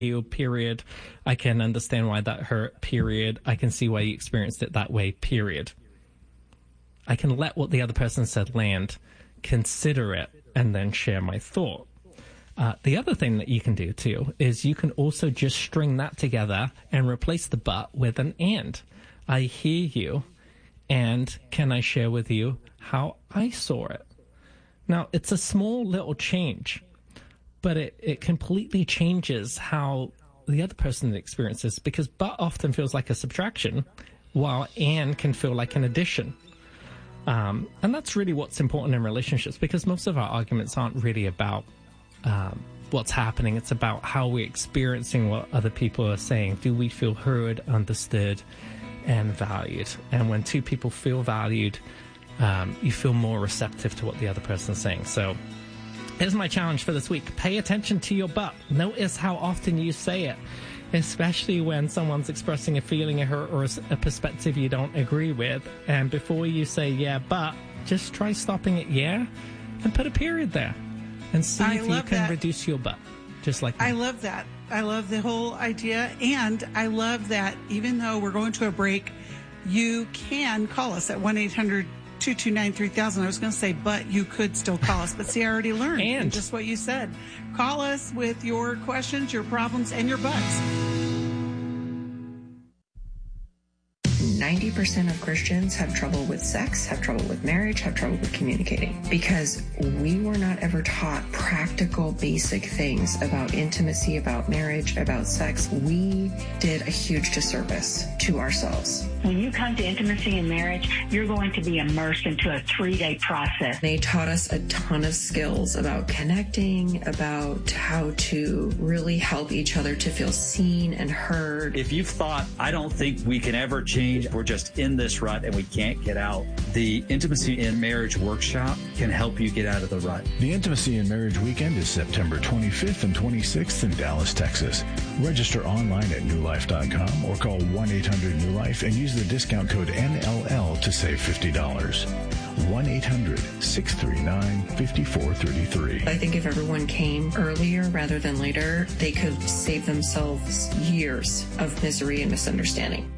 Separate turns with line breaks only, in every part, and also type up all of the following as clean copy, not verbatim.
you, period. I can understand why that hurt, period. I can see why you experienced it that way, period. I can let what the other person said land, consider it, and then share my thought. The other thing that you can do, too, is you can also just string that together and replace the but with an and. I hear you, and can I share with you how I saw it? Now, it's a small little change, but it completely changes how the other person experiences, because but often feels like a subtraction, while and can feel like an addition. And that's really what's important in relationships, because most of our arguments aren't really about what's happening. It's about how we're experiencing what other people are saying. Do we feel heard, understood, and valued? And when two people feel valued, you feel more receptive to what the other person's saying. So here's my challenge for this week. Pay attention to your but. Notice how often you say it, especially when someone's expressing a feeling, a hurt, or a perspective you don't agree with. And before you say, yeah, but, just try stopping at yeah and put a period there and see if you can reduce your but. Just like that. I
love that. I love the whole idea. And I love that even though we're going to a break, you can call us at 1-800-229-3000. I was going to say, but you could still call us. But see, I already learned. And just what you said. Call us with your questions, your problems, and your buts.
90% of Christians have trouble with sex, have trouble with marriage, have trouble with communicating, because we were not ever taught practical, basic things about intimacy, about marriage, about sex. We did a huge disservice to ourselves.
When you come to intimacy and marriage, you're going to be immersed into a 3-day process.
They taught us a ton of skills about connecting, about how to really help each other to feel seen and heard.
If you've thought, I don't think we can ever change, we're just in this rut and we can't get out, the Intimacy in Marriage Workshop can help you get out of the rut.
The Intimacy in Marriage Weekend is September 25th and 26th in Dallas, Texas. Register online at newlife.com or call 1-800-NEW-LIFE and use the discount code NLL to save $50. 1-800-639-5433.
I think if everyone came earlier rather than later, they could save themselves years of misery and misunderstanding.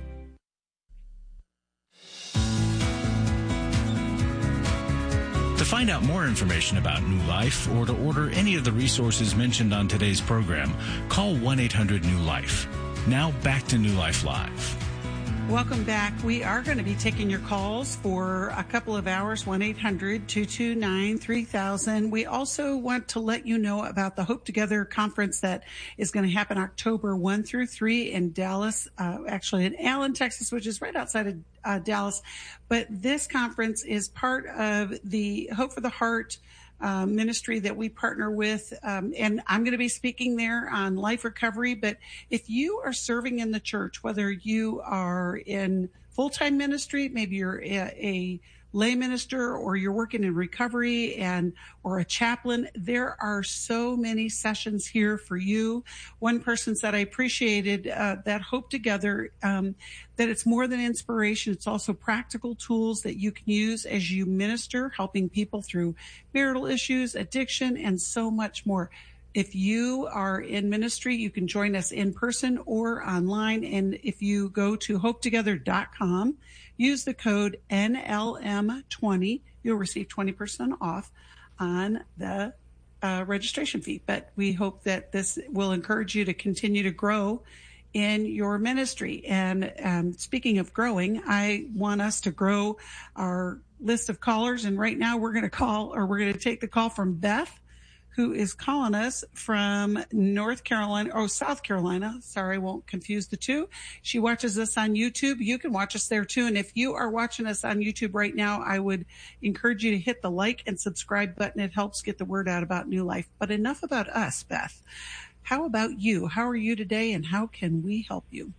To find out more information about New Life or to order any of the resources mentioned on today's program, call 1-800-NEW-LIFE. Now back to New Life Live.
Welcome back. We are going to be taking your calls for a couple of hours, 1-800-229-3000. We also want to let you know about the Hope Together conference that is going to happen October 1 through 3 in Dallas, actually in Allen, Texas, which is right outside of Dallas. But this conference is part of the Hope for the Heart ministry that we partner with. And I'm going to be speaking there on life recovery. But if you are serving in the church, whether you are in full-time ministry, maybe you're a lay minister or you're working in recovery or a chaplain, there are so many sessions here for you. One person said, I appreciated that Hope Together, that it's more than inspiration. It's also practical tools that you can use as you minister, helping people through marital issues, addiction, and so much more. If you are in ministry, you can join us in person or online. And if you go to hopetogether.com, use the code NLM20, you'll receive 20% off on the registration fee. But we hope that this will encourage you to continue to grow in your ministry. And speaking of growing, I want us to grow our list of callers. And right now we're going to take the call from Beth, who is calling us from South Carolina. Sorry, I won't confuse the two. She watches us on YouTube. You can watch us there too. And if you are watching us on YouTube right now, I would encourage you to hit the like and subscribe button. It helps get the word out about New Life. But enough about us, Beth. How about you? How are you today, and how can we help you?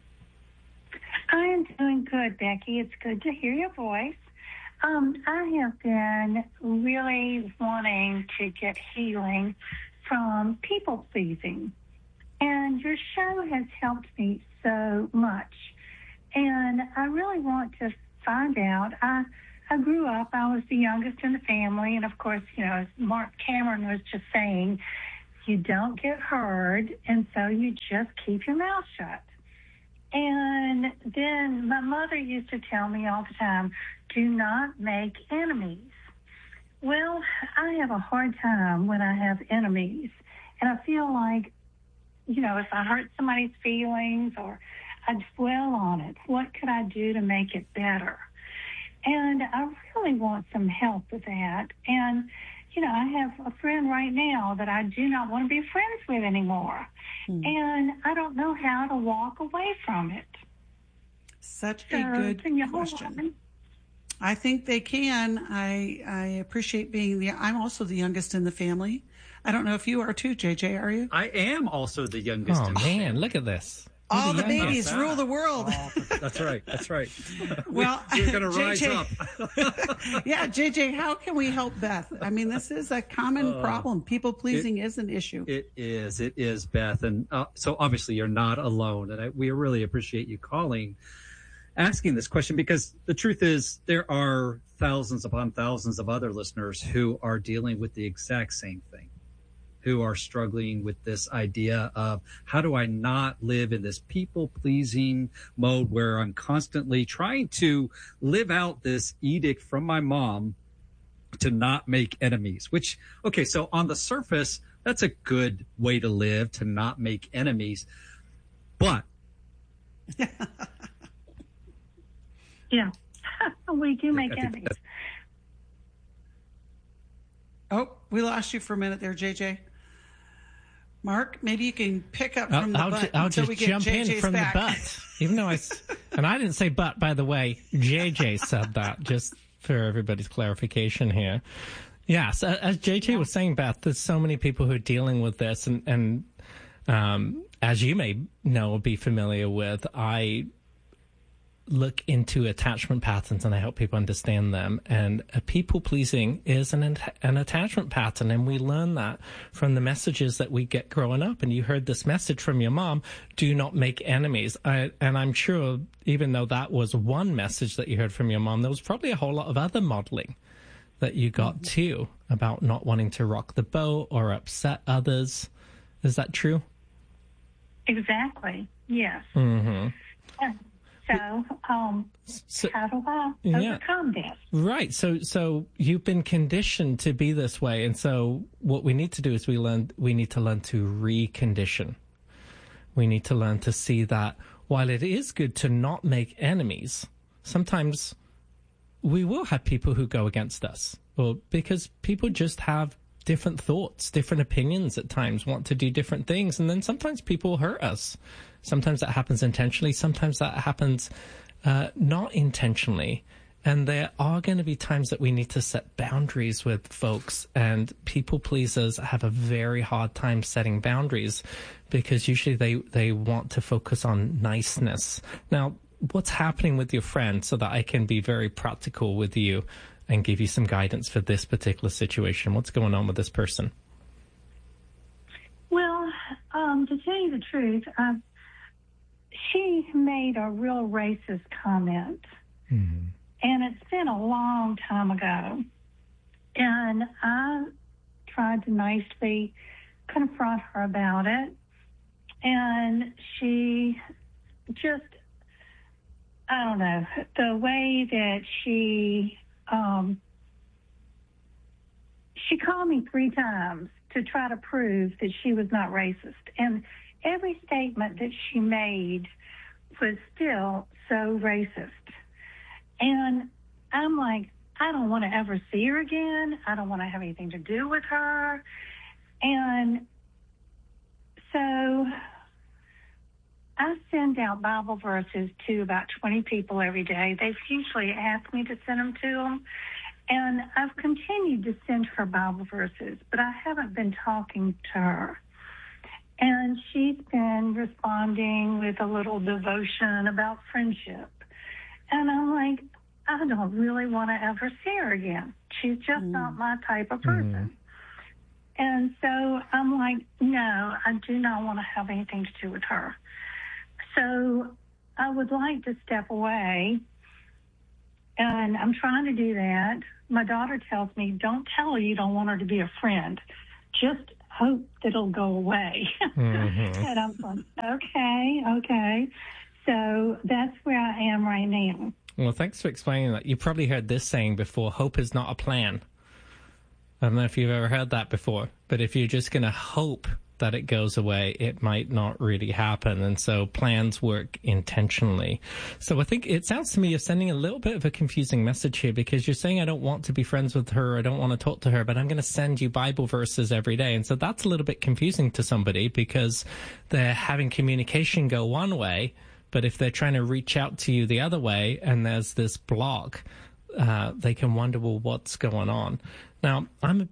I am doing good, Becky. It's good to hear your voice. I have been really wanting to get healing from people pleasing, and your show has helped me so much. And I really want to find out. I grew up, I was the youngest in the family, and of course, as Mark Cameron was just saying, you don't get heard, and so you just keep your mouth shut. And then my mother used to tell me all the time, do not make enemies. Well, I have a hard time when I have enemies. And I feel like, you know, if I hurt somebody's feelings or I dwell on it, what could I do to make it better? And I really want some help with that. And, you know, I have a friend right now that I do not want to be friends with anymore. And I don't know how to walk away from it.
Such a good question. I think they can. I appreciate being I'm also the youngest in the family. I don't know if you are too, JJ, are you?
I am also the youngest.
Oh, man, look at this.
All the babies rule the world.
Oh, that's right. That's right.
Well,
you're going to rise up.
Yeah, JJ, how can we help Beth? I mean, this is a common problem. People pleasing is an issue.
It is, Beth. And so obviously you're not alone. And we really appreciate you calling, asking this question, because the truth is there are thousands upon thousands of other listeners who are dealing with the exact same thing, who are struggling with this idea of how do I not live in this people-pleasing mode where I'm constantly trying to live out this edict from my mom to not make enemies, which, okay, so on the surface, that's a good way to live, to not make enemies. But
yeah, we do make enemies.
Oh, we lost you for a minute there, JJ. Mark, maybe you can pick up from the butt.
I'll just jump in from the butt. Even though and I didn't say butt, by the way. JJ said that, just for everybody's clarification here. Yes, as JJ was saying, Beth, there's so many people who are dealing with this. And as you may know or be familiar with, I look into attachment patterns and I help people understand them. And people-pleasing is an attachment pattern, and we learn that from the messages that we get growing up. And you heard this message from your mom, do not make enemies. And I'm sure even though that was one message that you heard from your mom, there was probably a whole lot of other modeling that you got too, about not wanting to rock the boat or upset others. Is that true?
Exactly, yes.
Mm-hmm.
Yeah. So how do I overcome this?
Right. So you've been conditioned to be this way. And so what we need to do is we need to learn to recondition. We need to learn to see that while it is good to not make enemies, sometimes we will have people who go against us, or because people just have different thoughts, different opinions at times, want to do different things. And then sometimes people hurt us. Sometimes that happens intentionally. Sometimes that happens not intentionally. And there are going to be times that we need to set boundaries with folks. And people pleasers have a very hard time setting boundaries because usually they want to focus on niceness. Now, what's happening with your friend, so that I can be very practical with you and give you some guidance for this particular situation? What's going on with this person?
Well, to tell you the truth, she made a real racist comment, and it's been a long time ago. And I tried to nicely confront her about it, and she just, I don't know, the way that she called me 3 times to try to prove that she was not racist. And every statement that she made was still so racist. And I'm like, I don't want to ever see her again. I don't want to have anything to do with her. And so I send out Bible verses to about 20 people every day. They've usually asked me to send them to them. And I've continued to send her Bible verses, but I haven't been talking to her. And she's been responding with a little devotion about friendship. And I'm like, I don't really want to ever see her again. She's just not my type of person. And so I'm like, no, I do not want to have anything to do with her. So I would like to step away, and I'm trying to do that. My daughter tells me, don't tell her you don't want her to be a friend. Just hope that it'll go away.
Mm-hmm.
And I'm like, okay. So that's where I am right now.
Well, thanks for explaining that. You probably heard this saying before, hope is not a plan. I don't know if you've ever heard that before, but if you're just going to hope that it goes away, it might not really happen. And so plans work intentionally. So I think it sounds to me you're sending a little bit of a confusing message here, because you're saying, I don't want to be friends with her, I don't want to talk to her, but I'm going to send you Bible verses every day. And so that's a little bit confusing to somebody, because they're having communication go one way, but if they're trying to reach out to you the other way and there's this block, they can wonder, well, what's going on? Now,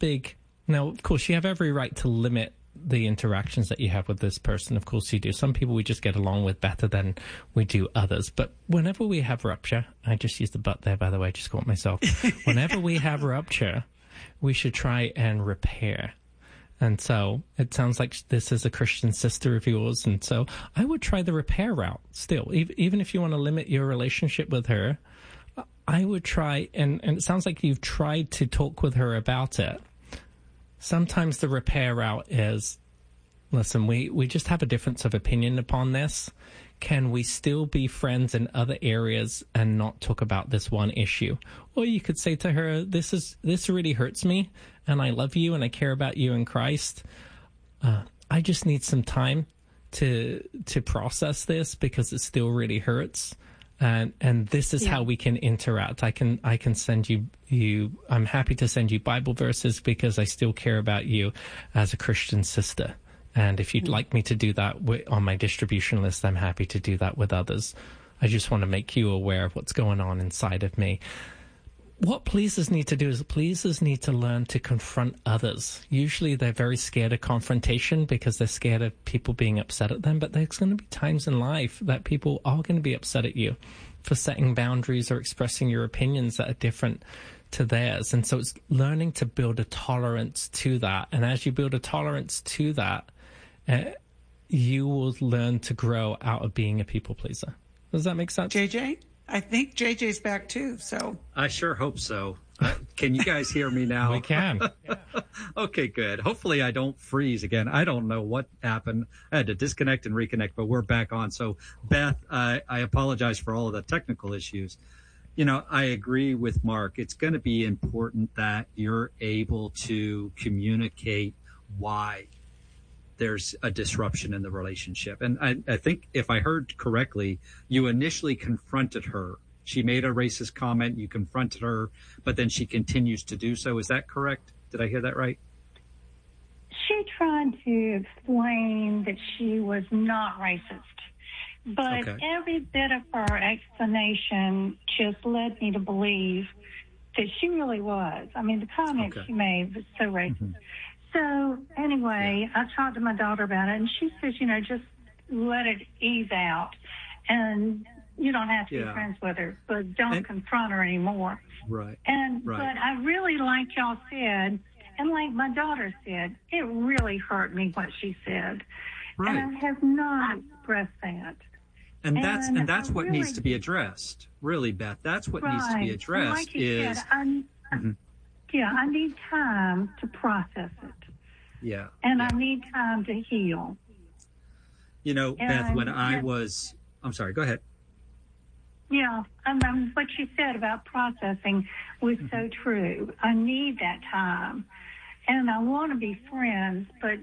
of course, you have every right to limit the interactions that you have with this person. Of course you do. Some people we just get along with better than we do others. But whenever we have rupture, I just used the but there, by the way, I just caught myself. Whenever we have rupture, we should try and repair. And so it sounds like this is a Christian sister of yours. And so I would try the repair route still. Even if you want to limit your relationship with her, I would try, and it sounds like you've tried to talk with her about it. Sometimes the repair route is, listen, we just have a difference of opinion upon this. Can we still be friends in other areas and not talk about this one issue? Or you could say to her, this really hurts me, and I love you and I care about you in Christ. I just need some time to process this because it still really hurts. And this is how we can interact. I can send you, I'm happy to send you Bible verses because I still care about you as a Christian sister. And if you'd like me to do that on my distribution list, I'm happy to do that with others. I just want to make you aware of what's going on inside of me. What pleasers need to do is pleasers need to learn to confront others. Usually they're very scared of confrontation because they're scared of people being upset at them. But there's going to be times in life that people are going to be upset at you for setting boundaries or expressing your opinions that are different to theirs. And so it's learning to build a tolerance to that. And as you build a tolerance to that, you will learn to grow out of being a people pleaser. Does that make sense?
JJ? I think JJ's back too, so.
I sure hope so. Can you guys hear me now?
We can.
Okay, good. Hopefully I don't freeze again. I don't know what happened. I had to disconnect and reconnect, but we're back on. So, Beth, I apologize for all of the technical issues. You know, I agree with Mark. It's going to be important that you're able to communicate why there's a disruption in the relationship. And I think if I heard correctly, you initially confronted her. She made a racist comment, you confronted her, but then she continues to do so. Is that correct? Did I hear that right?
She tried to explain that she was not racist, but every bit of her explanation just led me to believe that she really was. I mean, the comment she made was so racist. Mm-hmm. So anyway, I talked to my daughter about it, and she says, just let it ease out, and you don't have to be friends with her, but don't confront her anymore.
Right.
But I really, like y'all said, and like my daughter said, it really hurt me what she said, and I have not expressed that.
And that's what needs to be addressed. Really, Beth, that's what needs to be addressed.
Like you said, I need time to process it.
Yeah.
And I need time to heal.
Beth, when I'm sorry, go ahead.
Yeah. What you said about processing was so true. I need that time. And I want to be friends, but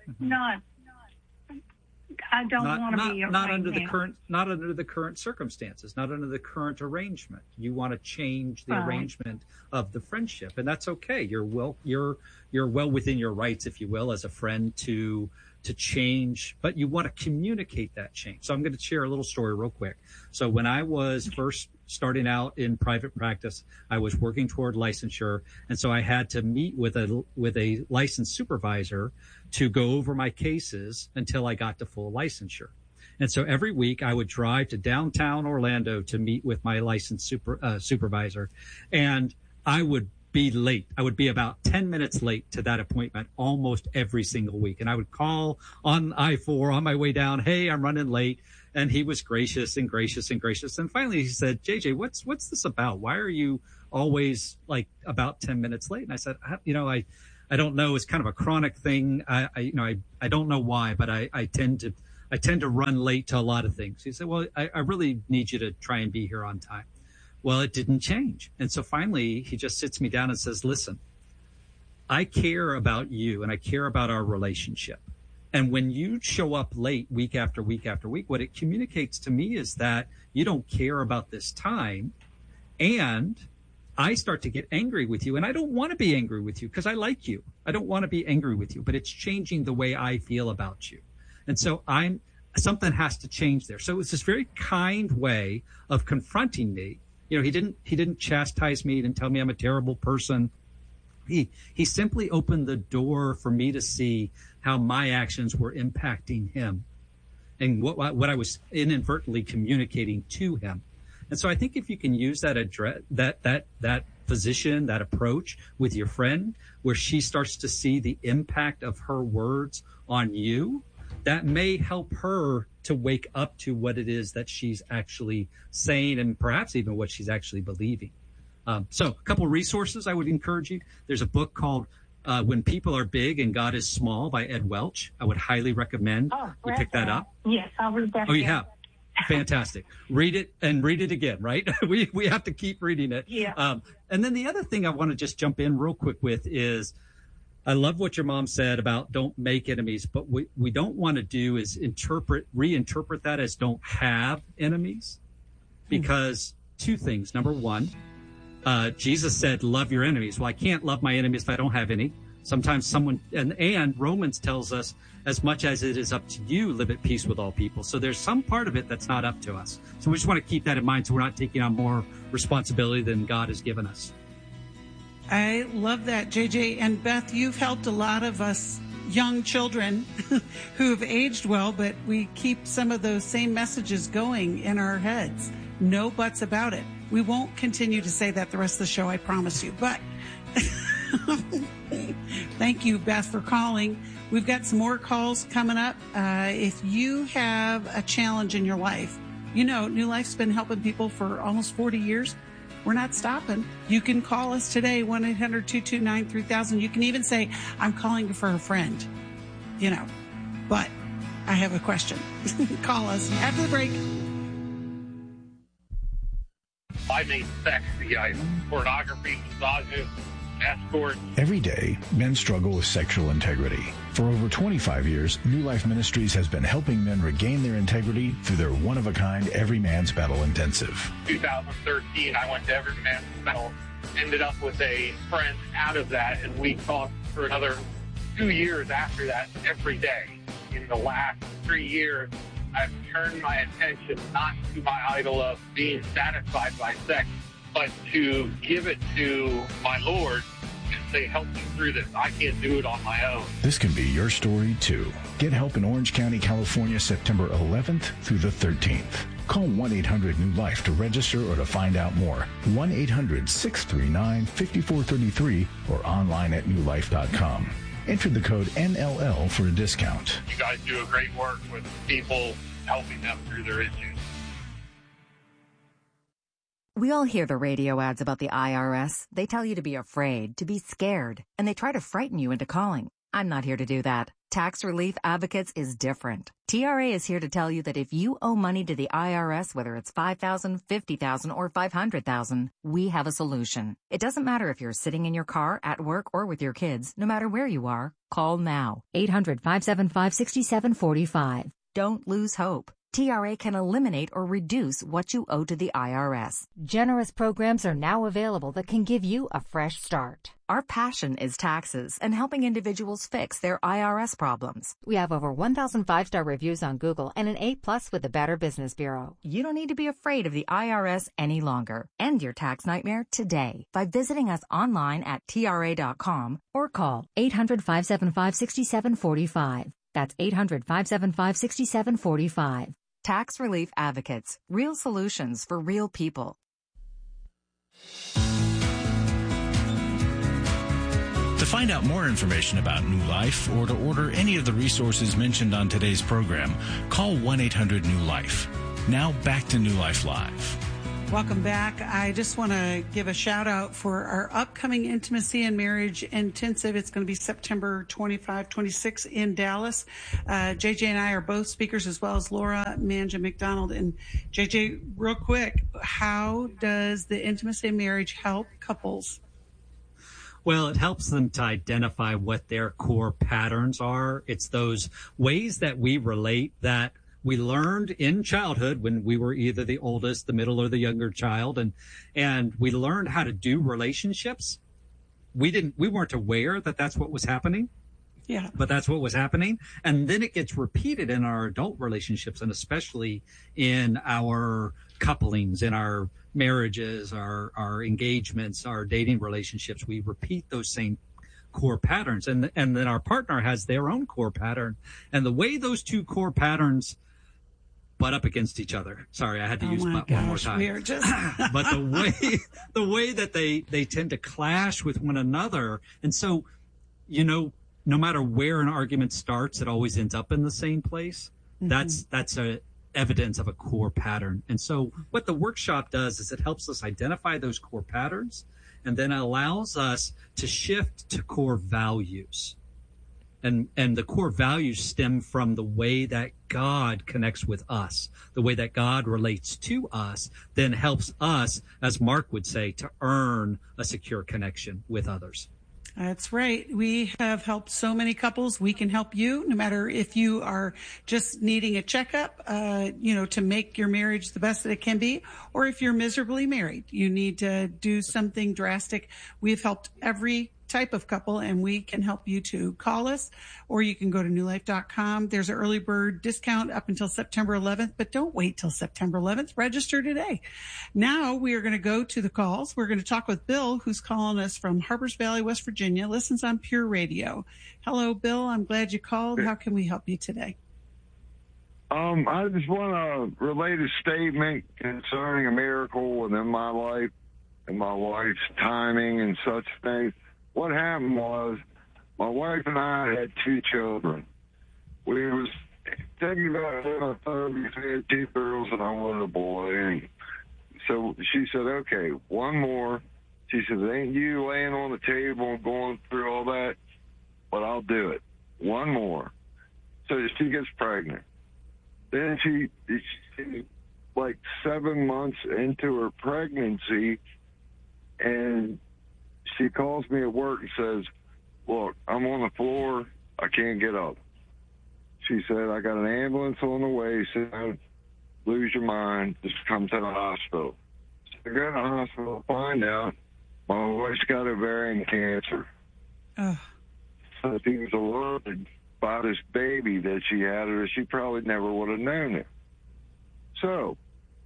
I don't want to be
not under the current circumstances, not under the current arrangement. You want to change the arrangement of the friendship, and that's okay. You're well within your rights, if you will, as a friend to change, but you want to communicate that change. So I'm going to share a little story real quick. So when I was first starting out in private practice, I was working toward licensure, and so I had to meet with a licensed supervisor to go over my cases until I got to full licensure. And so every week I would drive to downtown Orlando to meet with my licensed supervisor, and I would be late. I would be about 10 minutes late to that appointment almost every single week. And I would call on I-4 on my way down, hey, I'm running late. And he was gracious and gracious and gracious. And finally he said, JJ, what's this about? Why are you always like about 10 minutes late? And I said, don't know. It's kind of a chronic thing. I don't know why, but I tend to run late to a lot of things. He said, well, I really need you to try and be here on time. Well, it didn't change. And so finally he just sits me down and says, listen, I care about you and I care about our relationship. And when you show up late week after week after week, what it communicates to me is that you don't care about this time. And I start to get angry with you. And I don't want to be angry with you because I like you. I don't want to be angry with you, but it's changing the way I feel about you. And so something has to change there. So it was this very kind way of confronting me. You know, he didn't chastise me. He didn't tell me I'm a terrible person. He simply opened the door for me to see how my actions were impacting him and what I was inadvertently communicating to him. And so I think if you can use that position, that approach with your friend, where she starts to see the impact of her words on you, that may help her to wake up to what it is that she's actually saying and perhaps even what she's actually believing. So a couple of resources I would encourage you. There's a book called When People Are Big and God is Small by Ed Welch. I would highly recommend you pick that up.
Yes, I'll read that.
Oh, you have? Fantastic. Read it and read it again, right? We have to keep reading it.
Yeah.
And then the other thing I want to just jump in real quick with is I love what your mom said about don't make enemies, but what we don't want to do is reinterpret that as don't have enemies, because two things. Number one, Jesus said, love your enemies. Well, I can't love my enemies if I don't have any. Sometimes and Romans tells us, as much as it is up to you, live at peace with all people. So there's some part of it that's not up to us. So we just want to keep that in mind so we're not taking on more responsibility than God has given us.
I love that, JJ. And Beth, you've helped a lot of us young children who have aged well, but we keep some of those same messages going in our heads. No buts about it. We won't continue to say that the rest of the show, I promise you. But thank you, Beth, for calling. We've got some more calls coming up. If you have a challenge in your life, you know, New Life's been helping people for almost 40 years. We're not stopping. You can call us today, 1-800-229-3000. You can even say, I'm calling for a friend, you know, but I have a question. Call us after the break.
I made sex the item. Pornography, massages, escorts.
Every day, men struggle with sexual integrity. For over 25 years, New Life Ministries has been helping men regain their integrity through their one-of-a-kind Every Man's Battle Intensive.
2013, I went to Every Man's Battle, ended up with a friend out of that, and we talked for another 2 years after that every day. In the last 3 years, I've turned my attention not to my idol of being satisfied by sex, but to give it to my Lord and say, help me through this. I can't do it on my own.
This can be your story, too. Get help in Orange County, California, September 11th through the 13th. Call 1-800-NEW-LIFE to register or to find out more. 1-800-639-5433 or online at newlife.com. Enter the code NLL for a discount.
You guys do a great work with people, helping them through their issues.
We all hear the radio ads about the IRS. They tell you to be afraid, to be scared, and they try to frighten you into calling. I'm not here to do that. Tax Relief Advocates is different. TRA is here to tell you that if you owe money to the IRS, whether it's $5,000, $50,000, or $500,000, we have a solution. It doesn't matter if you're sitting in your car, at work, or with your kids. No matter where you are, call now. 800-575-6745. Don't lose hope. TRA can eliminate or reduce what you owe to the IRS.
Generous programs are now available that can give you a fresh start.
Our passion is taxes and helping individuals fix their IRS problems.
We have over 1,000 5-star reviews on Google and an A+ with the Better Business Bureau.
You don't need to be afraid of the IRS any longer. End your tax nightmare today by visiting us online at TRA.com or call 800-575-6745. That's 800-575-6745. Tax Relief Advocates. Real solutions for real people.
To find out more information about New Life or to order any of the resources mentioned on today's program, call 1-800-NEW-LIFE. Now back to New Life Live.
Welcome back. I just want to give a shout out for our upcoming Intimacy and Marriage Intensive. It's going to be September 25, 26 in Dallas. JJ and I are both speakers, as well as Laura Manja McDonald. And JJ, real quick, how does the Intimacy and Marriage help couples?
Well, it helps them to identify what their core patterns are. It's those ways that we relate that we learned in childhood when we were either the oldest, the middle, or the younger child. And we learned how to do relationships. We weren't aware that that's what was happening.
Yeah.
But that's what was happening. And then it gets repeated in our adult relationships, and especially in our couplings, in our marriages, our engagements, our dating relationships. We repeat those same core patterns. And then our partner has their own core pattern. And the way those two core patterns butt up against each other. Sorry, I had to use butt one more time.
We are just
but the way that they tend to clash with one another. And so, no matter where an argument starts, it always ends up in the same place. Mm-hmm. That's a evidence of a core pattern. And so what the workshop does is it helps us identify those core patterns, and then allows us to shift to core values. And the core values stem from the way that God connects with us, the way that God relates to us, then helps us, as Mark would say, to earn a secure connection with others.
That's right. We have helped so many couples. We can help you, no matter if you are just needing a checkup, to make your marriage the best that it can be, or if you're miserably married, you need to do something drastic. We've helped every type of couple, and we can help you to call us, or you can go to newlife.com. There's an early bird discount up until September 11th, but don't wait till September 11th. Register today. Now we are going to go to the calls. We're going to talk with Bill, who's calling us from Harbors Valley, West Virginia, listens on Pure Radio. Hello, Bill. I'm glad you called. How can we help you today?
I just want to relate a statement concerning a miracle within my life and my wife's timing and such things. What happened was my wife and I had 2 children. We was thinking about having a third. We had 2 girls and I wanted a boy. And so she said, okay, one more. She said, ain't you laying on the table and going through all that? But I'll do it. One more. So she gets pregnant. Then she like 7 months into her pregnancy, and she calls me at work and says, look, I'm on the floor. I can't get up. She said, I got an ambulance on the way. So don't lose your mind. Just come to the hospital. So I go to the hospital, find out my wife's got ovarian cancer. So she was alerted by this baby that she had, or she probably never would have known it. So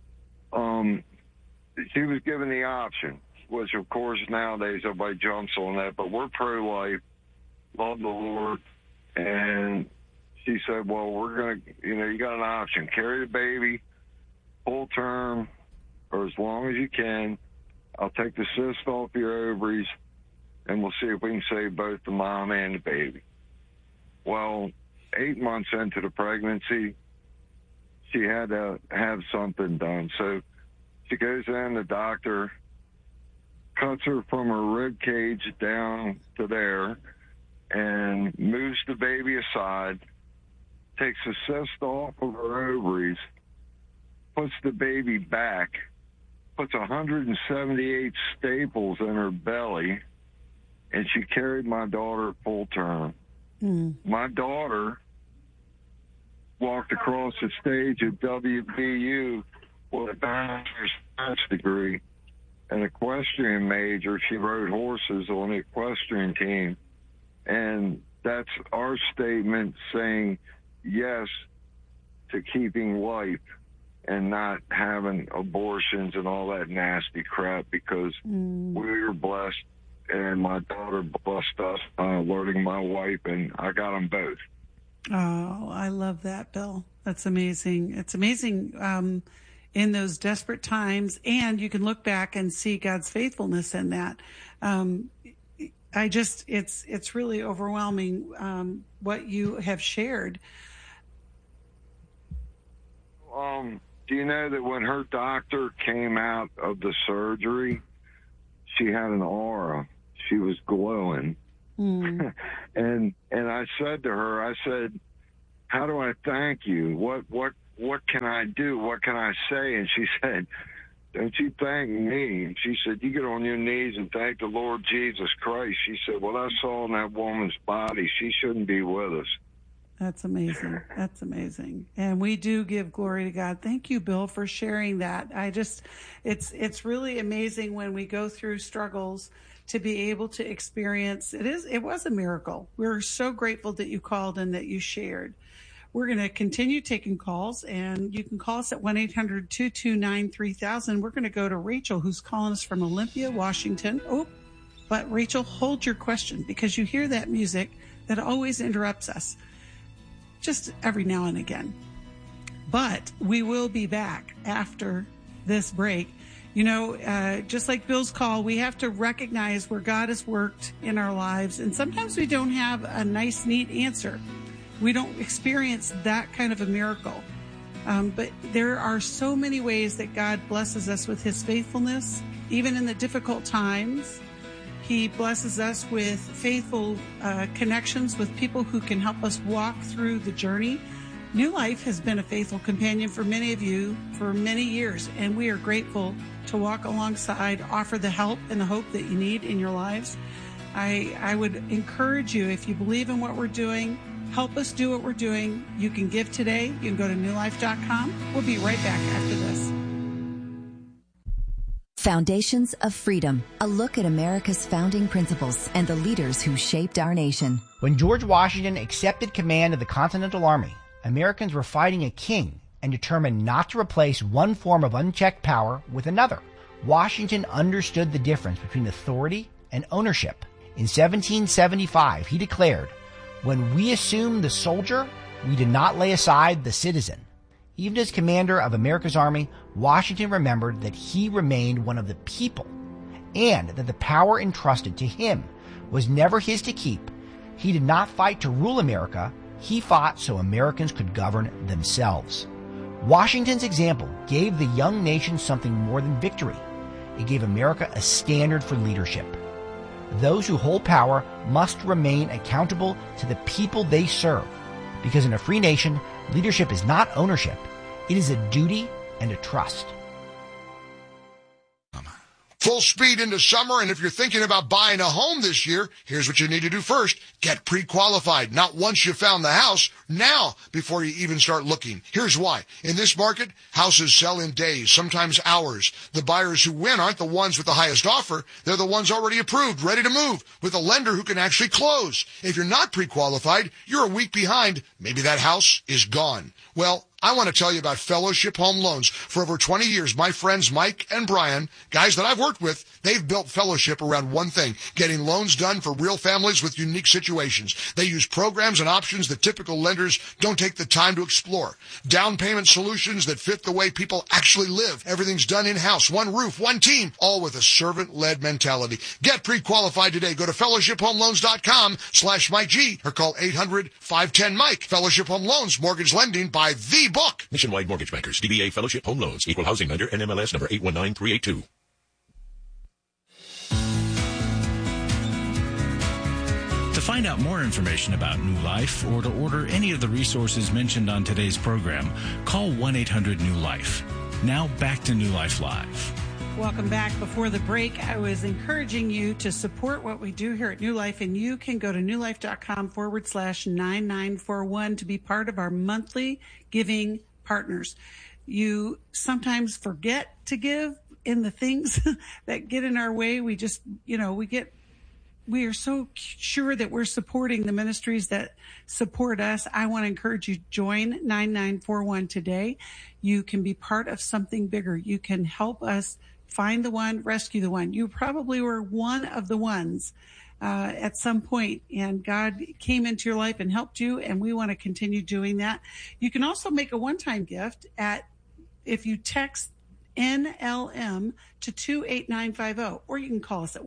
she was given the option, which, of course, nowadays everybody jumps on that, but we're pro-life, love the Lord, and she said, well, we're going to, you got an option, carry the baby full term or as long as you can. I'll take the cyst off your ovaries, and we'll see if we can save both the mom and the baby. Well, 8 months into the pregnancy, she had to have something done. So she goes in, the doctor cuts her from her rib cage down to there and moves the baby aside, takes the cyst off of her ovaries, puts the baby back, puts 178 staples in her belly, and she carried my daughter full term. My daughter walked across the stage at WVU with a bachelor's science degree, an equestrian major. She rode horses on the equestrian team. And that's our statement saying yes to keeping life and not having abortions and all that nasty crap, because we were blessed, and my daughter blessed us by alerting my wife, and I got them both.
Oh, I love that, Bill. That's amazing. It's amazing in those desperate times, and you can look back and see God's faithfulness in that. It's really overwhelming what you have shared.
do you know that when her doctor came out of the surgery, she had an aura. She was glowing. And I said to her, I said, how do I thank you? What can I do? What can I say? And she said, don't you thank me. And she said, you get on your knees and thank the Lord Jesus Christ. She said, what I saw in that woman's body, she shouldn't be with us.
That's amazing. That's amazing. And we do give glory to God. Thank you, Bill, for sharing that. It's really amazing when we go through struggles to be able to experience. It was a miracle. We're so grateful that you called and that you shared. We're going to continue taking calls, and you can call us at 1-800-229-3000. We're going to go to Rachel, who's calling us from Olympia, Washington. Oh, but Rachel, hold your question, because you hear that music that always interrupts us. Just every now and again. But we will be back after this break. You know, just like Bill's call, we have to recognize where God has worked in our lives. And sometimes we don't have a nice, neat answer. We don't experience that kind of a miracle. But there are so many ways that God blesses us with his faithfulness, even in the difficult times. He blesses us with faithful connections with people who can help us walk through the journey. New Life has been a faithful companion for many of you for many years, and we are grateful to walk alongside, offer the help and the hope that you need in your lives. I would encourage you, if you believe in what we're doing, help us do what we're doing. You can give today. You can go to newlife.com. We'll be right back after this.
Foundations of Freedom, a look at America's founding principles and the leaders who shaped our nation.
When George Washington accepted command of the Continental Army, Americans were fighting a king and determined not to replace one form of unchecked power with another. Washington understood the difference between authority and ownership. In 1775, he declared, "When we assumed the soldier, we did not lay aside the citizen." Even as commander of America's army, Washington remembered that he remained one of the people and that the power entrusted to him was never his to keep. He did not fight to rule America. He fought so Americans could govern themselves. Washington's example gave the young nation something more than victory. It gave America a standard for leadership. Those who hold power must remain accountable to the people they serve, because in a free nation, leadership is not ownership. It is a duty and a trust.
Full speed into summer, and if you're thinking about buying a home this year, here's what you need to do first. Get pre-qualified. Not once you found the house, now before you even start looking. Here's why. In this market, houses sell in days, sometimes hours. The buyers who win aren't the ones with the highest offer. They're the ones already approved, ready to move, with a lender who can actually close. If you're not pre-qualified, you're a week behind. Maybe that house is gone. Well, I want to tell you about Fellowship Home Loans. For over 20 years, my friends Mike and Brian, guys that I've worked with, they've built Fellowship around one thing, getting loans done for real families with unique situations. They use programs and options that typical lenders don't take the time to explore. Down payment solutions that fit the way people actually live. Everything's done in-house, one roof, one team, all with a servant-led mentality. Get pre-qualified today. Go to fellowshiphomeloans.com/Mike G or call 800-510-MIKE. Fellowship Home Loans, mortgage lending by the book.
Nationwide Mortgage Bankers, DBA Fellowship Home Loans, Equal Housing Lender, NMLS number 819382.
To find out more information about New Life or to order any of the resources mentioned on today's program, call 1-800-NEW-LIFE. Now back to New Life Live.
Welcome back. Before the break, I was encouraging you to support what we do here at New Life, and you can go to newlife.com/9941 to be part of our monthly giving partners. You sometimes forget to give in the things that get in our way. We just, we are so sure that we're supporting the ministries that support us. I want to encourage you to join 9941 today. You can be part of something bigger. You can help us find the one, rescue the one. You probably were one of the ones at some point, and God came into your life and helped you, and we want to continue doing that. You can also make a one-time gift if you text NLM to 28950, or you can call us at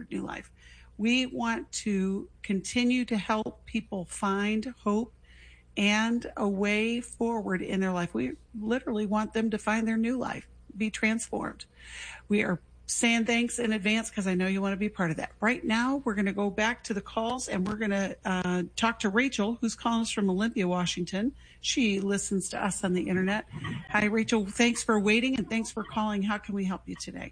1-800-NEW-LIFE. We want to continue to help people find hope and a way forward in their life. We literally want them to find their new life, be transformed. We are saying thanks in advance because I know you want to be part of that. Right now, we're going to go back to the calls, and we're going to talk to Rachel, who's calling us from Olympia, Washington. She listens to us on the internet. Hi, Rachel. Thanks for waiting, and thanks for calling. How can we help you today?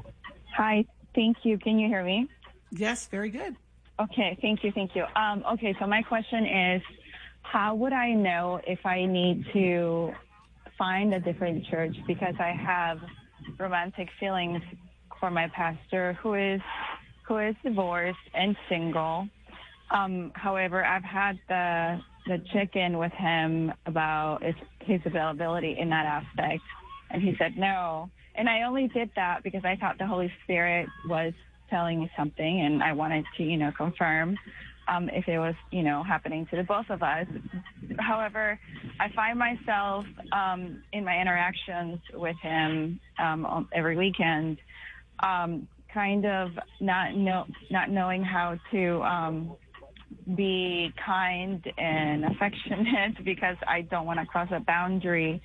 Hi. Thank you. Can you hear me?
Yes, very good.
Okay. Thank you. Okay. So my question is, how would I know if I need to find a different church? Because I have romantic feelings for my pastor who is divorced and single. However, I've had the check-in with him about his availability in that aspect, and he said no. And I only did that because I thought the Holy Spirit was telling me something, and I wanted to, confirm if it was, happening to the both of us. However, I find myself in my interactions with him every weekend, kind of not knowing how to be kind and affectionate because I don't want to cross a boundary.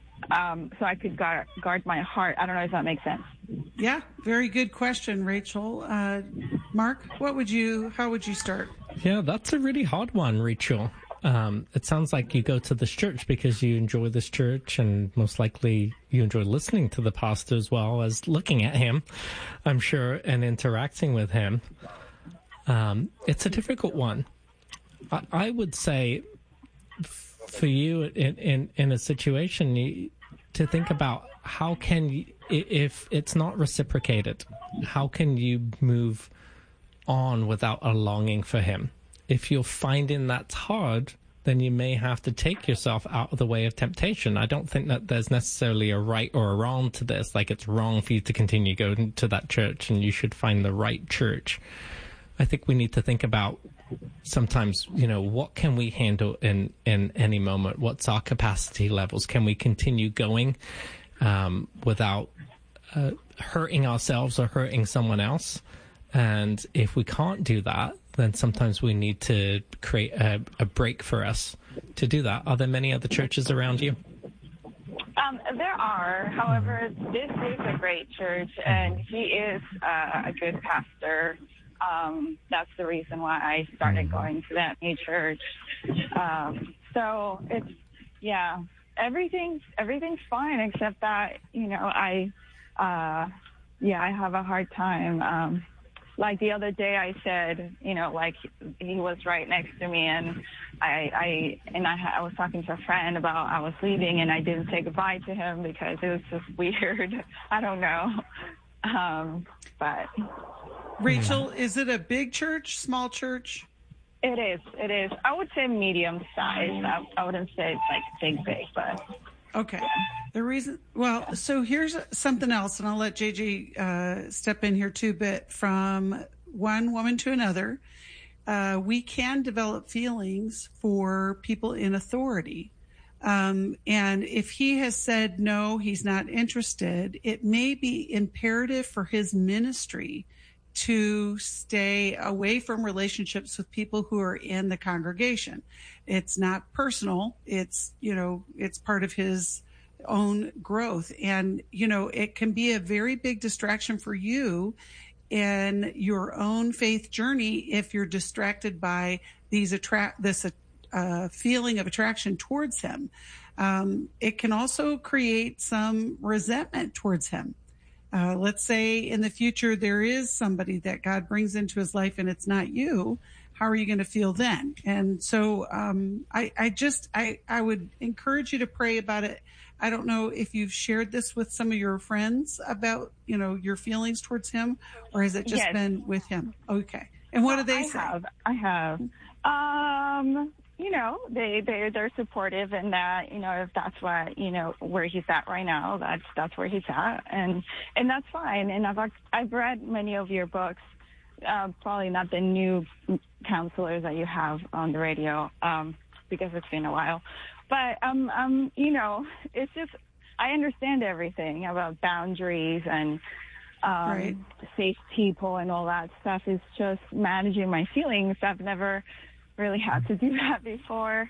So I could guard my heart. I don't know if that makes sense.
Yeah, very good question, Rachel. Mark, how would you start?
Yeah, that's a really hard one, Rachel. It sounds like you go to this church because you enjoy this church, and most likely you enjoy listening to the pastor as well as looking at him, I'm sure, and interacting with him. It's a difficult one. I would say for you in a situation to think about how can you, if it's not reciprocated, how can you move on without a longing for him? If you're finding that's hard, then you may have to take yourself out of the way of temptation. I don't think that there's necessarily a right or a wrong to this. Like, it's wrong for you to continue going to that church and you should find the right church. I think we need to think about sometimes, what can we handle in any moment? What's our capacity levels? Can we continue going without hurting ourselves or hurting someone else? And if we can't do that, then sometimes we need to create a break for us to do that. Are there many other churches around you?
There are. However, this is a great church, and he is a good pastor. That's the reason why I started going to that new church. So it's, everything's fine except that, I have a hard time. Like the other day I said, like he was right next to me, and I was talking to a friend about I was leaving and I didn't say goodbye to him because it was just weird. I don't know. But
Rachel, is it a big church, small church?
It is. I would say medium size. I wouldn't say it's like big, but
okay. The reason, so here's something else, and I'll let JJ step in here too. But from one woman to another, we can develop feelings for people in authority. And if he has said no, he's not interested, it may be imperative for his ministry to stay away from relationships with people who are in the congregation. It's not personal. It's, it's part of his own growth. And, it can be a very big distraction for you in your own faith journey if you're distracted by this feeling of attraction towards him. It can also create some resentment towards him. Let's say in the future there is somebody that God brings into his life and it's not you. How are you going to feel then? And so I would encourage you to pray about it. I don't know if you've shared this with some of your friends about, your feelings towards him, or has it just been with him? Okay. And what do they say?
I have. They're supportive in that, if that's what, where he's at right now, that's where he's at. And that's fine. And I've read many of your books, probably not the new counselors that you have on the radio, because it's been a while. But, it's just, I understand everything about boundaries and safe people and all that stuff. It's just managing my feelings. I've never really had to do that before.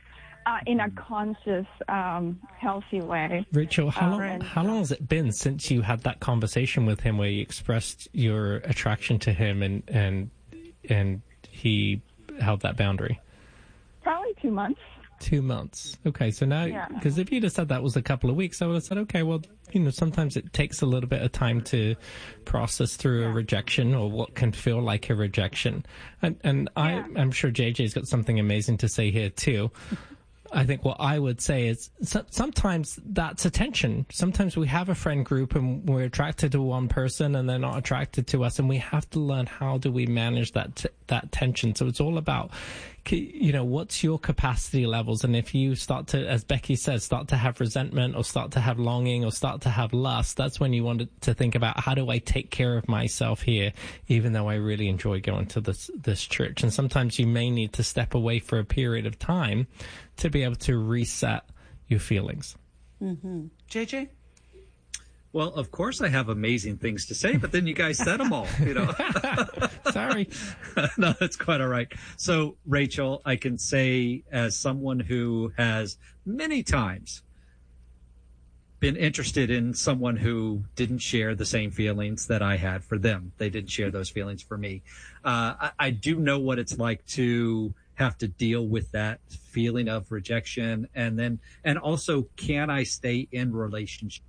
in a conscious, healthy way.
Rachel, how long has it been since you had that conversation with him where you expressed your attraction to him and he held that boundary?
Probably 2 months.
2 months. Okay, so now, because if you'd have said that was a couple of weeks, I would have said, okay, well, sometimes it takes a little bit of time to process through a rejection or what can feel like a rejection. And I'm sure JJ's got something amazing to say here too. I think what I would say is sometimes that's a tension. Sometimes we have a friend group and we're attracted to one person and they're not attracted to us, and we have to learn how do we manage that tension. So it's all about, what's your capacity levels? And if you start to, as Becky says, start to have resentment or start to have longing or start to have lust, that's when you want to think about, how do I take care of myself here, even though I really enjoy going to this church? And sometimes you may need to step away for a period of time to be able to reset your feelings.
Mm-hmm. JJ?
Well, of course I have amazing things to say, but then you guys said them all,
Sorry.
No, that's quite all right. So, Rachel, I can say, as someone who has many times been interested in someone who didn't share the same feelings that I had for them. They didn't share those feelings for me. I do know what it's like to have to deal with that feeling of rejection. And also, can I stay in relationship?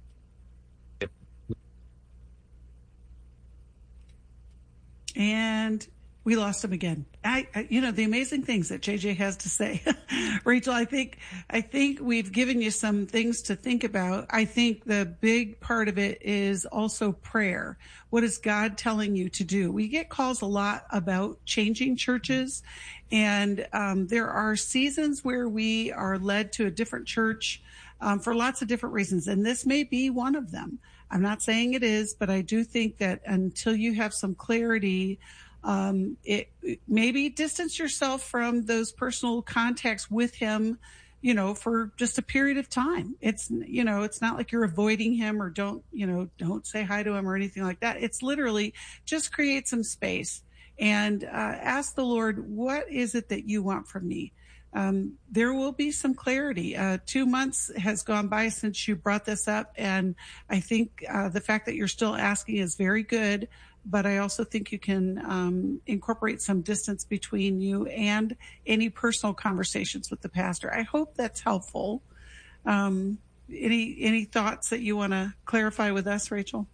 And we lost him again. The amazing things that JJ has to say. Rachel, I think we've given you some things to think about. I think the big part of it is also prayer. What is God telling you to do? We get calls a lot about changing churches, and there are seasons where we are led to a different church for lots of different reasons, and this may be one of them. I'm not saying it is, but I do think that until you have some clarity, maybe distance yourself from those personal contacts with him, for just a period of time. It's not like you're avoiding him or don't say hi to him or anything like that. It's literally just create some space and ask the Lord, what is it that you want from me? There will be some clarity. 2 months has gone by since you brought this up, and I think the fact that you're still asking is very good, but I also think you can incorporate some distance between you and any personal conversations with the pastor. I hope that's helpful. Any thoughts that you want to clarify with us, Rachel?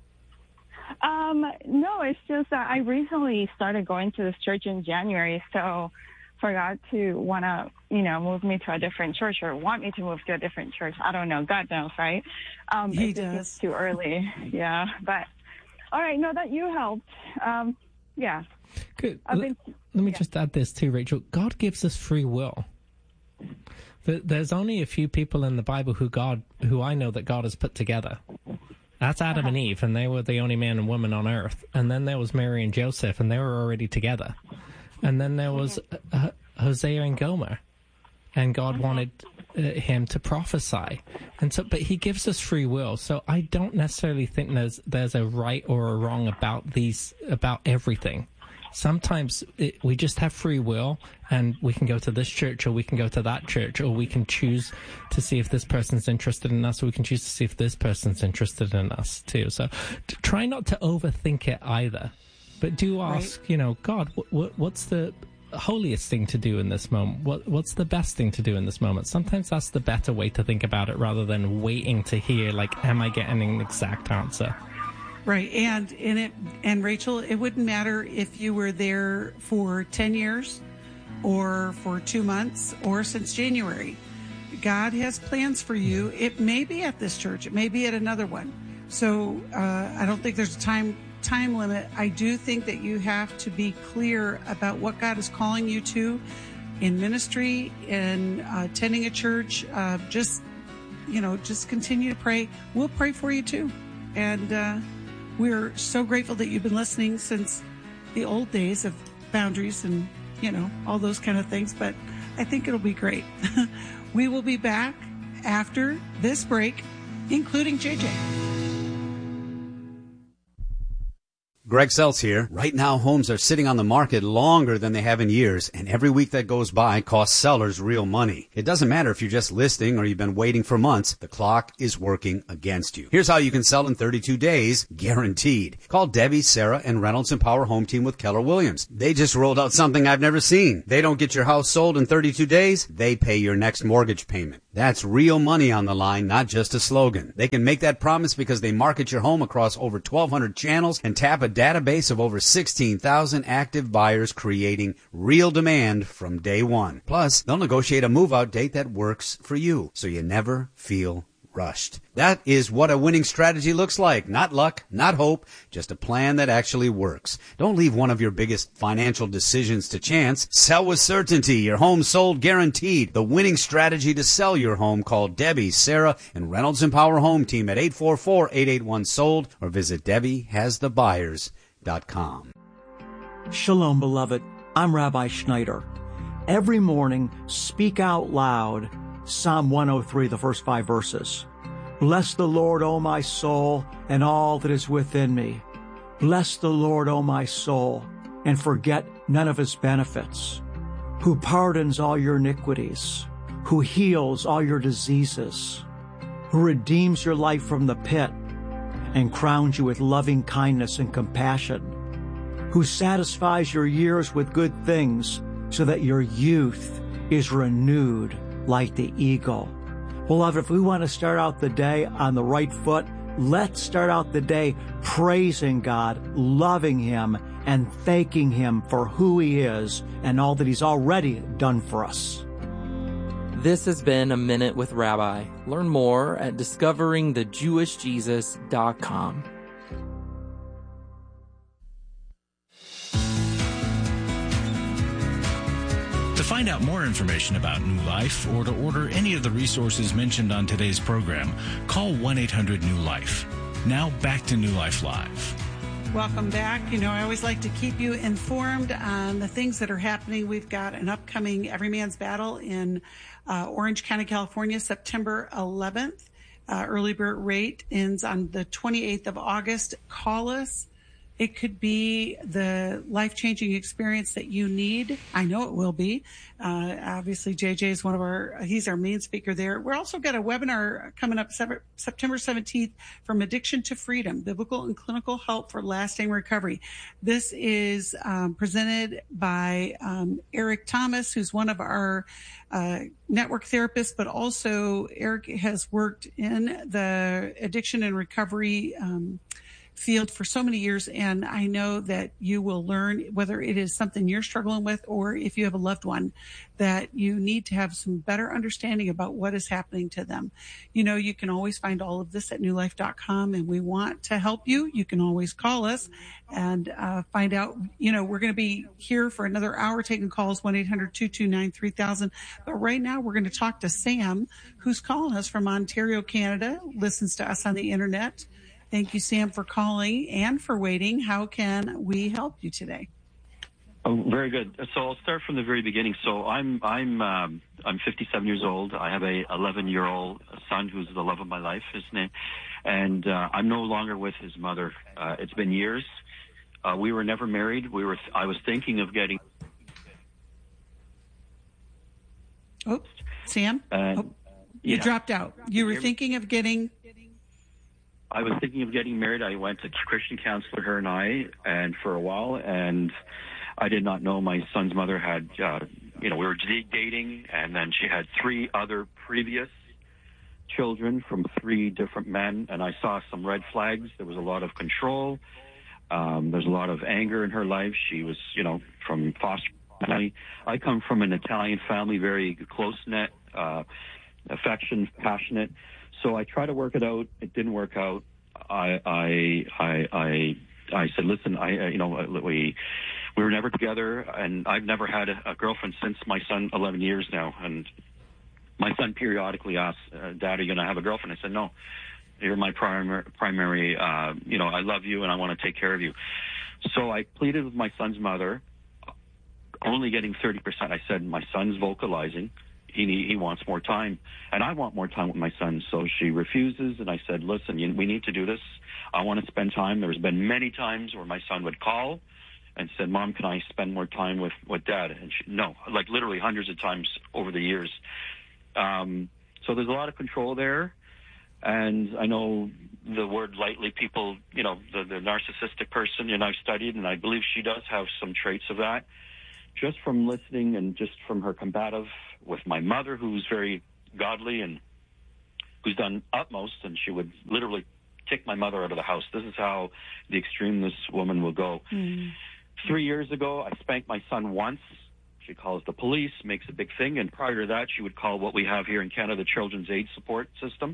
No, it's just that I recently started going to this church in January, so for God to want to, move me to a different church or want me to move to a different church. I don't know. God knows, right?
He does.
It's too early. Yeah. But, all right. No, that you helped. Yeah.
Good. Let me just add this too, Rachel. God gives us free will. There's only a few people in the Bible who I know that God has put together. That's Adam and Eve, and they were the only man and woman on earth. And then there was Mary and Joseph, and they were already together. And then there was Hosea and Gomer, and God wanted him to prophesy. And so, but he gives us free will. So I don't necessarily think there's a right or a wrong about everything. Sometimes we just have free will, and we can go to this church or we can go to that church, or we can choose to see if this person's interested in us, or we can choose to see if this person's interested in us too. So try not to overthink it either. But do ask, God, what's the holiest thing to do in this moment? What's the best thing to do in this moment? Sometimes that's the better way to think about it, rather than waiting to hear, am I getting an exact answer?
Right. And Rachel, it wouldn't matter if you were there for 10 years or for 2 months or since January. God has plans for you. It may be at this church. It may be at another one. So I don't think there's a time limit. I do think that you have to be clear about what God is calling you to in ministry, in attending a church. Just continue to pray. We'll pray for you too. And we're so grateful that you've been listening since the old days of boundaries and, all those kind of things. But I think it'll be great. We will be back after this break, including JJ.
Greg Seltz here. Right now, homes are sitting on the market longer than they have in years, and every week that goes by costs sellers real money. It doesn't matter if you're just listing or you've been waiting for months. The clock is working against you. Here's how you can sell in 32 days, guaranteed. Call Debbie, Sarah, and Reynolds Empower Home Team with Keller Williams. They just rolled out something I've never seen. They don't get your house sold in 32 days. They pay your next mortgage payment. That's real money on the line, not just a slogan. They can make that promise because they market your home across over 1,200 channels and tap a database of over 16,000 active buyers, creating real demand from day one. Plus, they'll negotiate a move-out date that works for you, so you never feel rushed. That is what a winning strategy looks like. Not luck, not hope, just a plan that actually works. Don't leave one of your biggest financial decisions to chance. Sell with certainty. Your home sold guaranteed. The winning strategy to sell your home. Call Debbie, Sarah, and Reynolds Empower Home Team at 844-881-SOLD or visit DebbieHasTheBuyers.com.
Shalom, beloved. I'm Rabbi Schneider. Every morning, speak out loud Psalm 103, the first 5 verses. Bless the Lord, O my soul, and all that is within me. Bless the Lord, O my soul, and forget none of his benefits. Who pardons all your iniquities, who heals all your diseases, who redeems your life from the pit and crowns you with loving kindness and compassion, who satisfies your years with good things so that your youth is renewed like the eagle. Beloved, if we want to start out the day on the right foot, let's start out the day praising God, loving him, and thanking him for who he is and all that he's already done for us.
This has been A Minute with Rabbi. Learn more at discoveringthejewishjesus.com.
To find out more information about New Life or to order any of the resources mentioned on today's program, call 1-800-NEW-LIFE. Now back to New Life Live.
Welcome back. I always like to keep you informed on the things that are happening. We've got an upcoming Every Man's Battle in Orange County, California, September 11th. Early bird rate ends on the 28th of August. Call us. It could be the life-changing experience that you need. I know it will be. Obviously, JJ is he's our main speaker there. We're also got a webinar coming up September 17th, From Addiction to Freedom, Biblical and Clinical Help for Lasting Recovery. This is presented by Eric Thomas, who's one of our network therapists, but also Eric has worked in the addiction and recovery field for so many years, and I know that you will learn, whether it is something you're struggling with or if you have a loved one, that you need to have some better understanding about what is happening to them. You can always find all of this at newlife.com, and we want to help you. You can always call us and find out. We're going to be here for another hour taking calls, 1-800-229-3000. But right now we're going to talk to Sam, who's calling us from Ontario, Canada, listens to us on the internet. Thank you, Sam, for calling and for waiting. How can we help you today?
Oh, very good. So I'll start from the very beginning. So I'm 57 years old. I have a 11-year-old son who's the love of my life, his name, and I'm no longer with his mother. It's been years. We were never married. I was thinking of getting.
Oh, Sam. You dropped out. You were thinking of getting.
I was thinking of getting married. I went to Christian counselor, her and I, and for a while, and I did not know my son's mother had, we were dating, and then she had 3 other previous children from 3 different men, and I saw some red flags. There was a lot of control. There's a lot of anger in her life. She was, from foster family. I come from an Italian family, very close-knit, affection, passionate. So I tried to work it out. It didn't work out. I said, listen, we were never together, and I've never had a girlfriend since my son, 11 years now. And my son periodically asks, Dad, are you going to have a girlfriend? I said, no, you're my primary, I love you and I want to take care of you. So I pleaded with my son's mother, only getting 30%. I said, my son's vocalizing. he wants more time, and I want more time with my son. So she refuses, and I said, listen, we need to do this. I want to spend time. There's been many times where my son would call and said, Mom, can I spend more time with Dad? And no, like literally hundreds of times over the years. So there's a lot of control there. And I know the word lightly, people, the narcissistic person, I've studied, and I believe she does have some traits of that. Just from listening and just from her combative with my mother, who's very godly and who's done utmost, and she would literally kick my mother out of the house. This is how the extreme this woman will go. 3 years ago, I spanked my son once. She calls the police, makes a big thing, and prior to that, she would call what we have here in Canada, the Children's Aid Support System.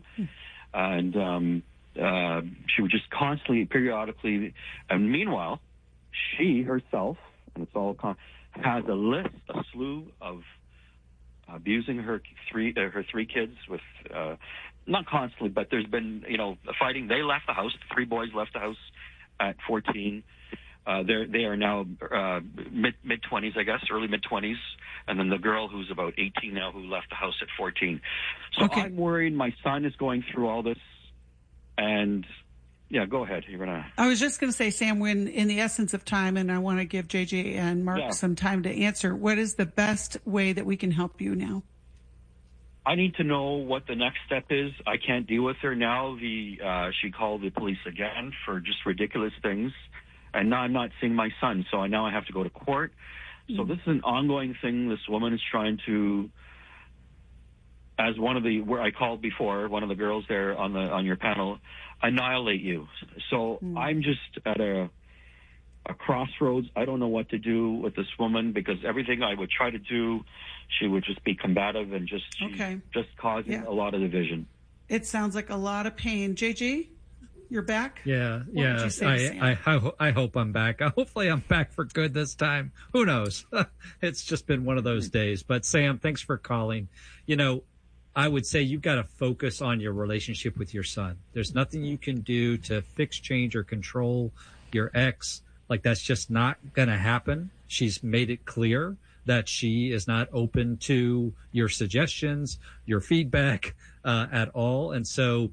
And she would just constantly, periodically, and meanwhile, she herself, and it's all has a slew of abusing her three kids with, not constantly, but there's been, fighting. They left the house. The 3 boys left the house at 14. They are now mid-20s, I guess, early mid-20s, and then the girl who's about 18 now who left the house at 14. So okay. I'm worried my son is going through all this, and yeah, go ahead. You're gonna. I
was just going to say, Sam, when in the essence of time, and I want to give JJ and Mark some time to answer, what is the best way that we can help you now?
I need to know what the next step is. I can't deal with her now. She called the police again for just ridiculous things. And now I'm not seeing my son, so now I have to go to court. So this is an ongoing thing. This woman is trying to, as where I called before, one of the girls there on your panel, annihilate you. So I'm just at a crossroads. I don't know what to do with this woman, because everything I would try to do, she would just be combative and just causing a lot of division.
It sounds like a lot of pain. JG? You're back?
Yeah. I hope I'm back. Hopefully I'm back for good this time. Who knows? It's just been one of those days. But Sam, thanks for calling. I would say you've got to focus on your relationship with your son. There's nothing you can do to fix, change, or control your ex. Like, that's just not going to happen. She's made it clear that she is not open to your suggestions, your feedback at all. And so,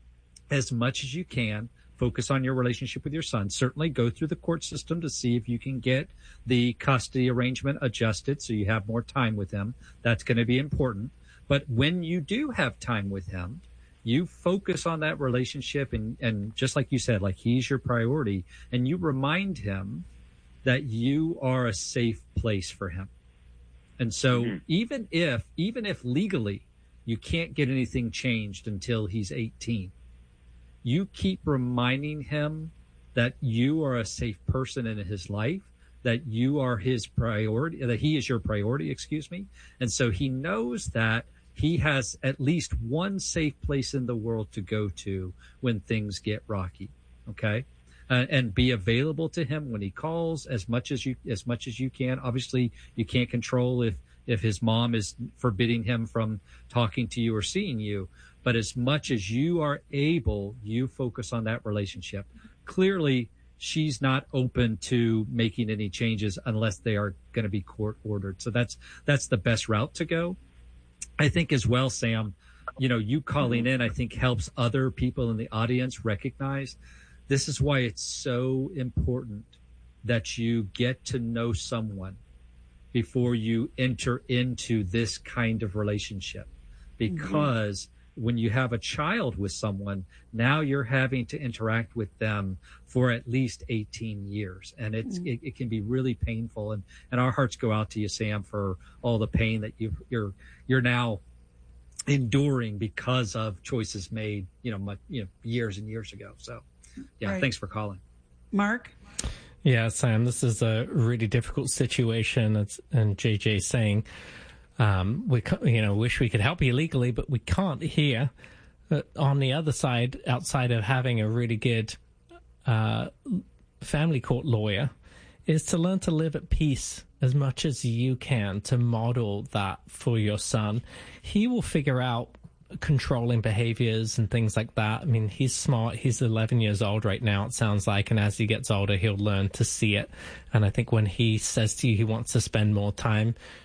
as much as you can, focus on your relationship with your son. Certainly go through the court system to see if you can get the custody arrangement adjusted so you have more time with him. That's going to be important. But when you do have time with him, you focus on that relationship, and just like you said, like, he's your priority, and you remind him that you are a safe place for him. And so even if legally you can't get anything changed until he's 18, you keep reminding him that you are a safe person in his life, that you are his priority, that he is your priority, And so he knows that he has at least one safe place in the world to go to when things get rocky. Okay. And be available to him when he calls as much as you can. Obviously you can't control if his mom is forbidding him from talking to you or seeing you. But as much as you are able, you focus on that relationship. Clearly, she's not open to making any changes unless they are going to be court ordered. So that's the best route to go. I think as well, Sam, you calling in, I think helps other people in the audience recognize this is why it's so important that you get to know someone before you enter into this kind of relationship, because when you have a child with someone, now you're having to interact with them for at least 18 years. And it can be really painful. And our hearts go out to you, Sam, for all the pain that you're now enduring because of choices made, years and years ago. So Thanks for calling.
Mark?
Yeah, Sam, this is a really difficult situation. And JJ saying, we wish we could help you legally, but we can't here. On the other side, outside of having a really good family court lawyer, is to learn to live at peace as much as you can, to model that for your son. He will figure out controlling behaviors and things like that. I mean, he's smart. He's 11 years old right now, it sounds like. And as he gets older, he'll learn to see it. And I think when he says to you he wants to spend more time,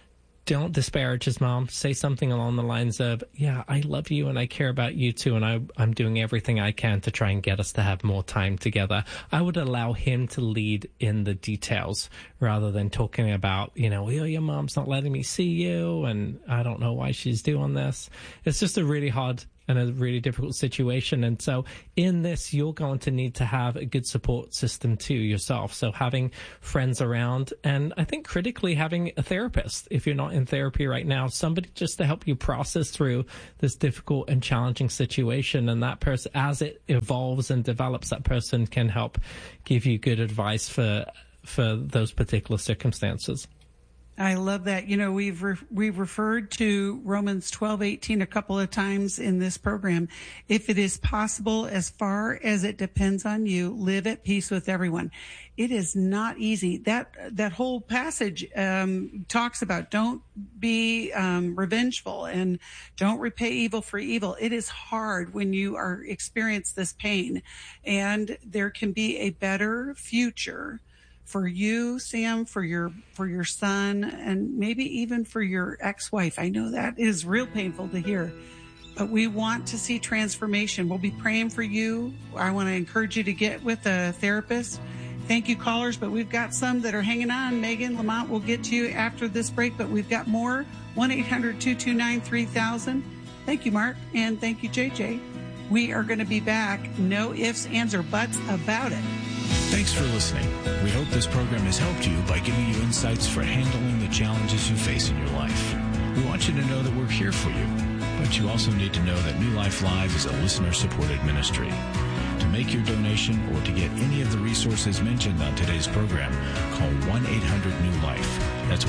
don't disparage his mom. Say something along the lines of, yeah, I love you and I care about you too, and I'm doing everything I can to try and get us to have more time together. I would allow him to lead in the details rather than talking about, your mom's not letting me see you and I don't know why she's doing this. It's just a really hard and a really difficult situation. And so in this, you're going to need to have a good support system too yourself. So having friends around, and I think critically having a therapist, if you're not in therapy right now, somebody just to help you process through this difficult and challenging situation. And that person, as it evolves and develops, that person can help give you good advice for those particular circumstances.
I love that. We've referred to Romans 12:18 a couple of times in this program. If it is possible, as far as it depends on you, live at peace with everyone. It is not easy. That whole passage talks about don't be revengeful and don't repay evil for evil. It is hard when you experience this pain, and there can be a better future for you, Sam, for your son, and maybe even for your ex-wife. I know that is real painful to hear, but we want to see transformation. We'll be praying for you. I want to encourage you to get with a therapist. Thank you, callers, but we've got some that are hanging on. Megan Lamont will get to you after this break, but we've got more. 1-800-229-3000. Thank you, Mark, and thank you, JJ. We are going to be back. No ifs, ands, or buts about it.
Thanks for listening. We hope this program has helped you by giving you insights for handling the challenges you face in your life. We want you to know that we're here for you, but you also need to know that New Life Live is a listener-supported ministry. To make your donation or to get any of the resources mentioned on today's program, call 1-800-NEW-LIFE. That's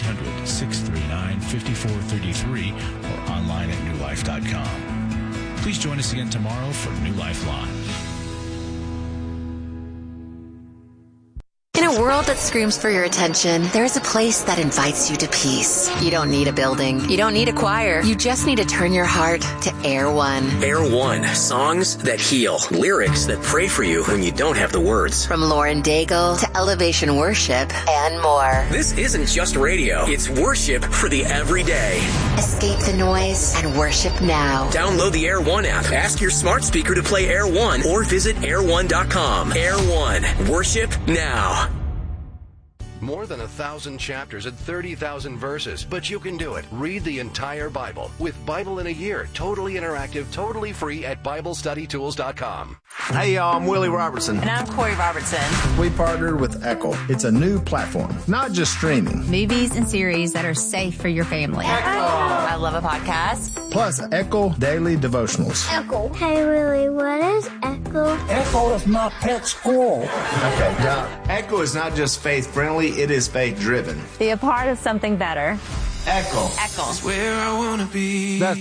1-800-639-5433 or online at newlife.com. Please join us again tomorrow for New Life Live.
In a world that screams for your attention, there is a place that invites you to peace. You don't need a building. You don't need a choir. You just need to turn your heart to Air One.
Air One. Songs that heal. Lyrics that pray for you when you don't have the words.
From Lauren Daigle to Elevation Worship and more.
This isn't just radio. It's worship for the everyday.
Escape the noise and worship now.
Download the Air One app. Ask your smart speaker to play Air One or visit air1.com. Air One. Worship now.
More than 1,000 chapters and 30,000 verses, but you can do it. Read the entire Bible with Bible in a Year, totally interactive, totally free at BibleStudyTools.com.
Hey, y'all, I'm Willie Robertson.
And I'm Corey Robertson.
We partnered with Echo. It's a new platform, not just streaming.
Movies and series that are safe for your family.
Echo. I love a podcast.
Plus, Echo Daily Devotionals.
Echo. Hey, Willie, what is Echo?
Echo is my pet squirrel. Okay, now, Echo is not just faith-friendly, it is faith-driven.
Be a part of something better.
Echo.
Echo.
That's where I want to be.
That's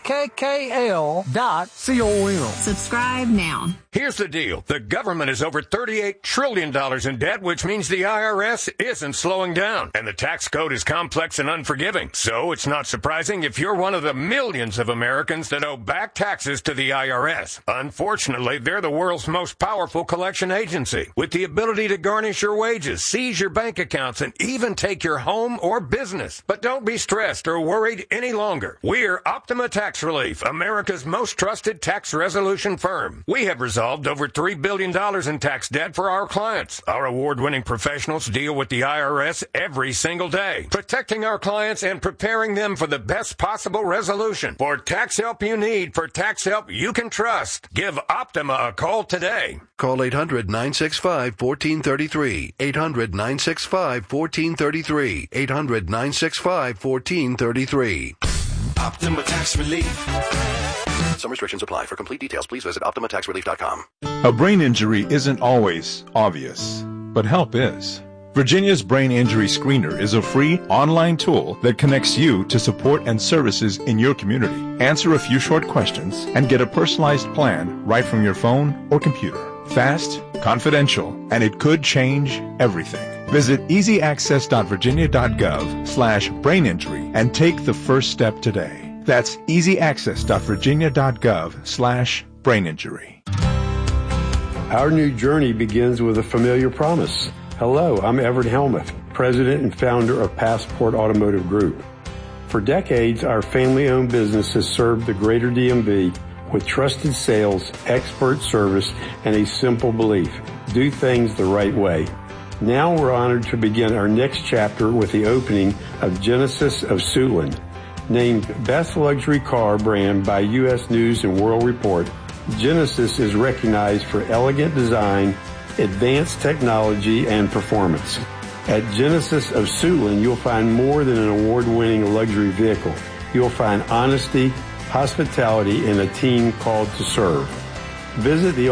EKKL.com.
Subscribe now.
Here's the deal. The government is over $38 trillion in debt, which means the IRS isn't slowing down. And the tax code is complex and unforgiving. So it's not surprising if you're one of the millions of Americans that owe back taxes to the IRS. Unfortunately, they're the world's most powerful collection agency, with the ability to garnish your wages, seize your bank accounts, and even take your home or business. But don't be stressed or worried any longer. We're Optima Tax Relief, America's most trusted tax resolution firm. We have resolved over $3 billion in tax debt for our clients. Our award-winning professionals deal with the IRS every single day, protecting our clients and preparing them for the best possible resolution. For tax help you need, for tax help you can trust, give Optima a call today.
Call 800-965-1433. 800-965-1433. 800-965-1433.
Optima Tax Relief.
Some restrictions apply. For complete details, please visit OptimaTaxRelief.com.
A brain injury isn't always obvious, but help is. Virginia's Brain Injury Screener is a free online tool that connects you to support and services in your community. Answer a few short questions and get a personalized plan right from your phone or computer. Fast, confidential, and it could change everything. Visit easyaccess.virginia.gov/braininjury and take the first step today. That's easyaccess.virginia.gov/braininjury.
Our new journey begins with a familiar promise. Hello, I'm Everett Helmuth, President and founder of Passport Automotive Group. For decades, our family-owned business has served the greater DMV with trusted sales, expert service, and a simple belief: do things the right way. Now we're honored to begin our next chapter with the opening of Genesis of Suitland. Named Best Luxury Car Brand by U.S. News and World Report, Genesis is recognized for elegant design, advanced technology, and performance. At Genesis of Suitland, you'll find more than an award-winning luxury vehicle. You'll find honesty, hospitality, and a team called to serve. Visit the